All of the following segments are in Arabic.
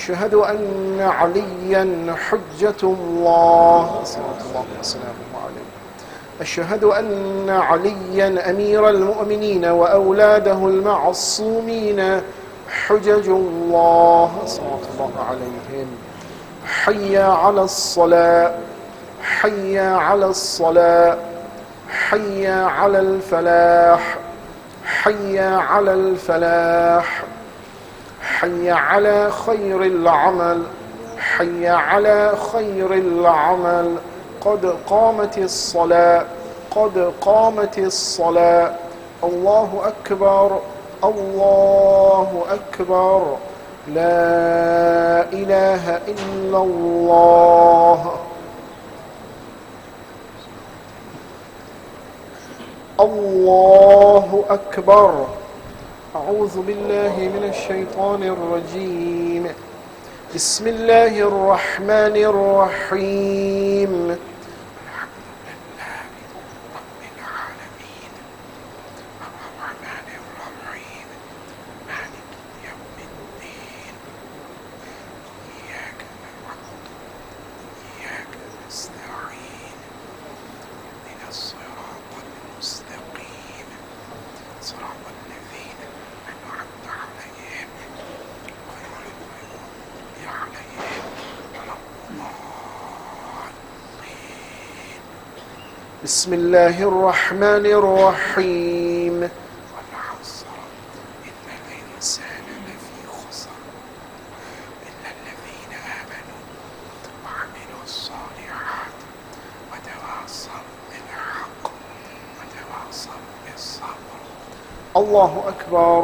أشهد أن عليا حجة الله صلى الله وسلامه عليه. أشهد أن عليا أمير المؤمنين وأولاده المعصومين حجج الله صلى الله عليهم. حي على الصلاة، حي على الصلاة، حي على الفلاح، حي على الفلاح، حي على خير العمل، حي على خير العمل. قد قامت الصلاة، قد قامت الصلاة. الله أكبر، الله أكبر. لا إله إلا الله. الله أكبر. أعوذ بالله من الشيطان الرجيم. بسم الله الرحمن الرحيم. بسم الله الرحمن الرحيم. والعصر إن الإنسان لفي خسر إلا الذين آمنوا وعملوا الصالحات وتواصوا بالحق وتواصوا بالصبر. الله أكبر.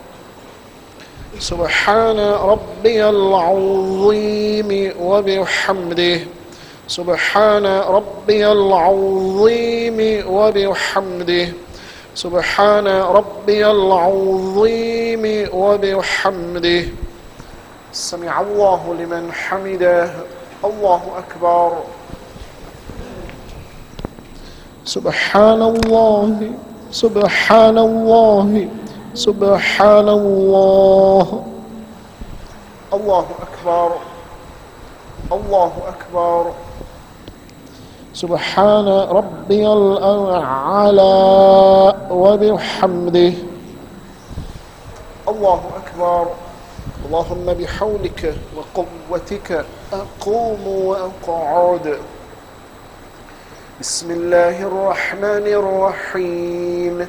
سبحان ربي العظيم وبحمده. سبحان ربي العظيم وبحمده. سبحان ربي العظيم وبحمده. سمع الله لمن حمده. الله أكبر. سبحان الله، سبحان الله، سبحان الله. الله أكبر، الله أكبر. سبحان ربي الأعلى وبحمده. الله أكبر. اللهم بحولك وقوتك أقوم وأقعد. بسم الله الرحمن الرحيم.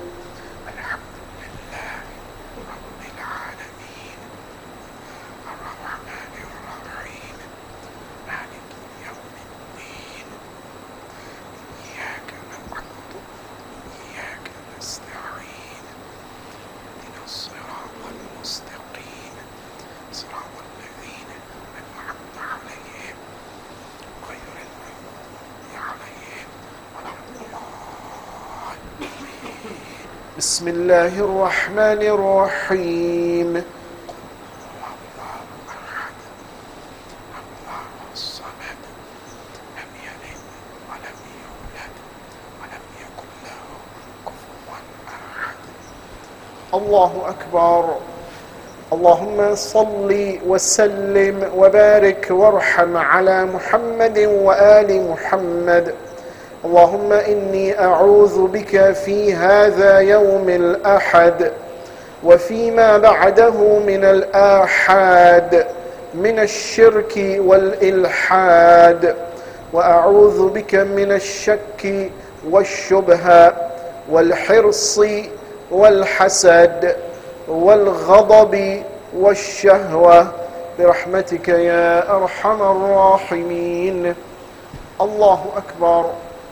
بسم الله الرحمن الرحيم. الله أحد الله الصمد لم يلد ولم يولد ولم يكن له كفوا أحد. الله أكبر. اللهم صل وسلم وبارك وارحم على محمد وآل محمد. اللهم إني أعوذ بك في هذا يوم الأحد وفيما بعده من الآحاد من الشرك والإلحاد، وأعوذ بك من الشك والشبهة والحرص والحسد والغضب والشهوة برحمتك يا أرحم الراحمين. الله أكبر.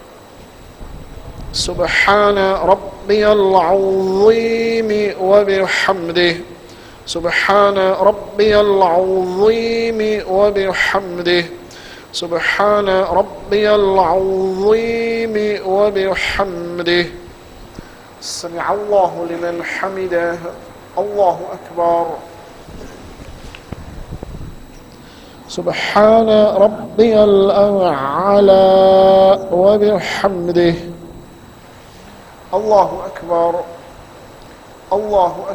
سبحان ربي العظيم وبحمده. سبحان ربي العظيم وبحمده. سبحان ربي العظيم وبحمده. سمع الله لمن حمده. الله أكبر. سبحان ربي الأعلى وبحمده. الله أكبر، الله أكبر.